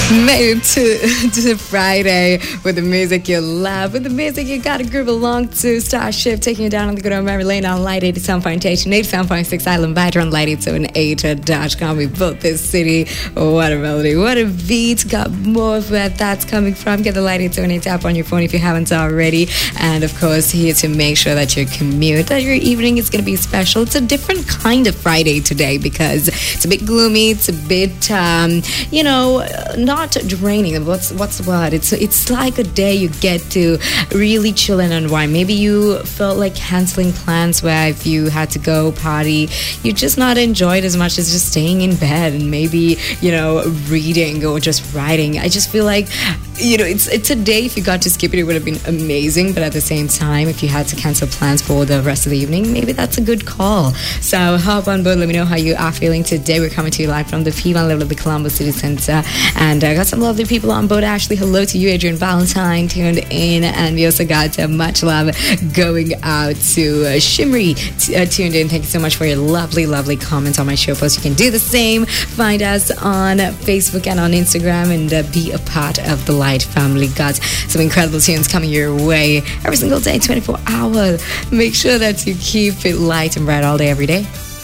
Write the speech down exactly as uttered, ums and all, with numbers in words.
Made it to, to Friday with the music you love, with the music you gotta groove along to. Starship taking you down on the good old memory lane on Light eighty-seven point eight, eighty-seven point six Island Vider on Light eight seven eight dot com. We built this city. What a melody, what a beat. Got more of where that's coming from. Get the Light eight seven eight app on your phone if you haven't already. And of course, here to make sure that your commute, that your evening is gonna be special. It's a different kind of Friday today because it's a bit gloomy, it's a bit, um, you know, not Not draining. What's what's the word? It's it's like a day you get to really chill and unwind. Maybe you felt like canceling plans where if you had to go party, you just not enjoyed as much as just staying in bed and maybe, you know, reading or just writing. I just feel like, you know, it's it's a day if you got to skip it, it would have been amazing. But at the same time, if you had to cancel plans for the rest of the evening, maybe that's a good call. So hop on board. Let me know how you are feeling today. We're coming to you live from the P one level of the Colombo City Center, and I uh, got some lovely people on board. Ashley, hello to you. Adrian Valentine tuned in, and we also got uh, much love going out to uh, Shimri t- uh, tuned in. Thank you so much for your lovely, lovely comments on my show post. You can do the same. Find us on Facebook and on Instagram, and uh, be a part of the Light family. Got some incredible tunes coming your way every single day, twenty-four hours. Make sure that you keep it light and bright all day, every day.